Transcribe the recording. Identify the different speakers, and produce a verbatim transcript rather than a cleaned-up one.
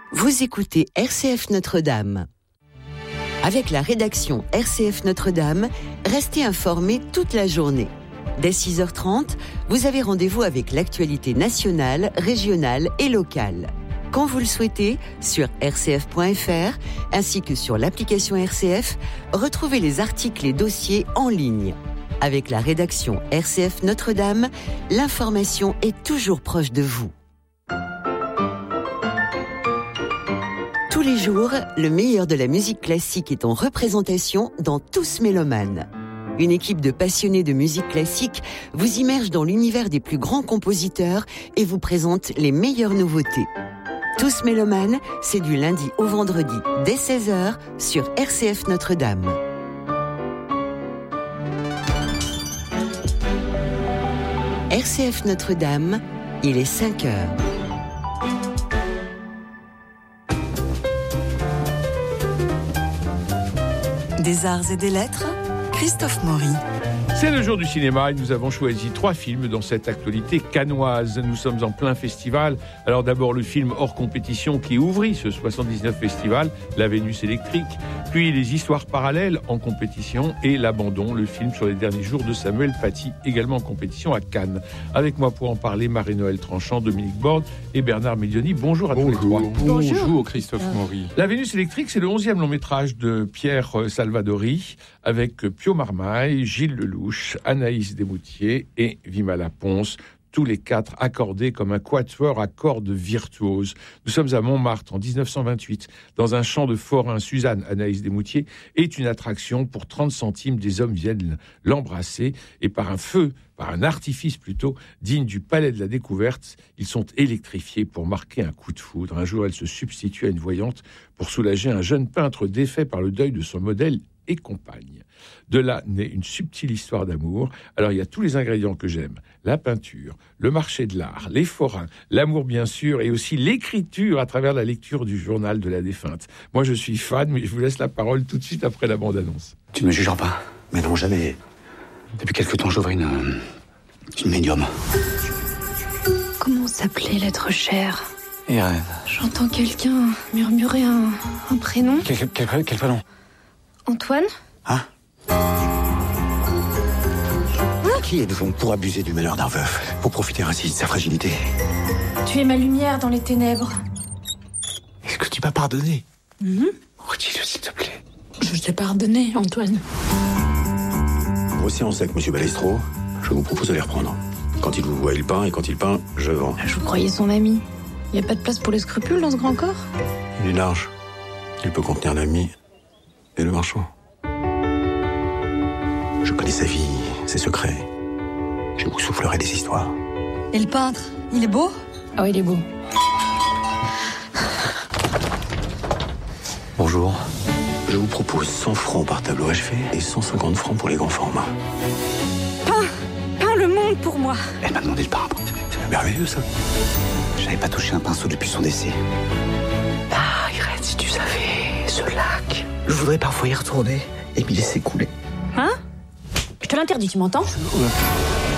Speaker 1: Vous écoutez R C F Notre-Dame. Avec la rédaction R C F Notre-Dame, restez informés toute la journée. Dès six heures trente, vous avez rendez-vous avec l'actualité nationale, régionale et locale. Quand vous le souhaitez, sur r c f point f r, ainsi que sur l'application R C F, retrouvez les articles et dossiers en ligne. Avec la rédaction R C F Notre-Dame, l'information est toujours proche de vous. Tous les jours, le meilleur de la musique classique est en représentation dans Tous Mélomanes. Une équipe de passionnés de musique classique vous immerge dans l'univers des plus grands compositeurs et vous présente les meilleures nouveautés. Tous Mélomanes, c'est du lundi au vendredi dès seize heures sur R C F Notre-Dame. R C F Notre-Dame, il est cinq heures.
Speaker 2: Des arts et des lettres, Christophe Maury.
Speaker 3: C'est le jour du cinéma et nous avons choisi trois films dans cette actualité cannoise. Nous sommes en plein festival. Alors d'abord le film hors compétition qui ouvrit ce soixante-dix-neuf festival, La Vénus électrique, puis les histoires parallèles en compétition et L'Abandon, le film sur les derniers jours de Samuel Paty, également en compétition à Cannes. Avec moi pour en parler, Marie-Noël Tranchant, Dominique Borde et Bernard Médioni. Bonjour à
Speaker 4: Bonjour.
Speaker 3: tous les trois.
Speaker 4: Bonjour, Bonjour Christophe ah. Maury.
Speaker 3: La Vénus électrique, c'est le onzième long métrage de Pierre Salvadori avec Pio Marmaille, Gilles Lelouch, Anaïs Desmoutiers et Vimala Ponce, tous les quatre accordés comme un quatuor à cordes virtuoses. Nous sommes à Montmartre en dix-neuf cent vingt-huit. Dans un champ de forain, Suzanne, Anaïs Desmoutiers, est une attraction. Pour trente centimes, des hommes viennent l'embrasser et par un feu, par un artifice plutôt, digne du palais de la découverte, ils sont électrifiés pour marquer un coup de foudre. Un jour, elle se substitue à une voyante pour soulager un jeune peintre défait par le deuil de son modèle et compagne. De là naît une subtile histoire d'amour. Alors il y a tous les ingrédients que j'aime. La peinture, le marché de l'art, les forains, l'amour bien sûr, et aussi l'écriture à travers la lecture du journal de la défunte. Moi je suis fan, mais je vous laisse la parole tout de suite après la bande-annonce.
Speaker 5: Tu ne me jugeras pas? Mais non, jamais. Depuis quelque temps, j'ouvre une... Euh, une médium.
Speaker 6: Comment s'appelait l'être cher?
Speaker 5: Et rêve.
Speaker 6: J'entends quelqu'un murmurer un, un prénom.
Speaker 5: Quel, quel, quel, quel prénom?
Speaker 6: Antoine?
Speaker 5: Hein? Qui êtes-vous pour abuser du malheur d'un veuf, pour profiter ainsi de sa fragilité?
Speaker 6: Tu es ma lumière dans les ténèbres.
Speaker 5: Est-ce que tu m'as pardonné?
Speaker 6: Mm-hmm.
Speaker 5: Redis-le, s'il te plaît.
Speaker 6: Je t'ai pardonné, Antoine.
Speaker 5: Vos séances avec Monsieur Balestro, je vous propose de les reprendre. Quand il vous voit, il peint, et quand il peint, je vends.
Speaker 6: Je vous croyais son ami. Il n'y a pas de place pour les scrupules dans ce grand corps?
Speaker 5: Il est large. Il peut contenir l'ami et le marchand. Je connais sa vie, ses secrets. Je vous soufflerai des histoires.
Speaker 2: Et le peintre, il est beau?
Speaker 6: Ah oui, il est beau.
Speaker 5: Bonjour. Je vous propose cent francs par tableau achevé et cent cinquante francs pour les grands formats.
Speaker 6: Peins, peins le monde pour moi.
Speaker 5: Elle m'a demandé de peindre. C'est merveilleux, ça. J'avais pas touché un pinceau depuis son décès. Ah, Irène, si tu savais, ce lac. Je voudrais parfois y retourner et m'y laisser couler.
Speaker 6: Hein? Je te l'interdis, tu m'entends?